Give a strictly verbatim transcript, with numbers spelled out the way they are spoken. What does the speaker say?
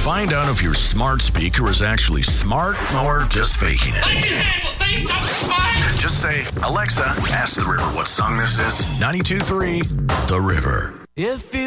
Find out if your smart speaker is actually smart or just faking it. I can handle things. I'm fine. Just say, Alexa, ask the river what song this is. ninety-two point three The River. If you